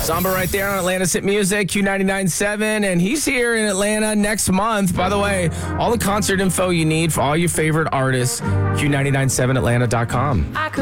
Samba right there on Atlanta's Hit Music, Q99.7, and he's here in Atlanta next month. By the way, all the concert info you need for all your favorite artists, Q997atlanta.com.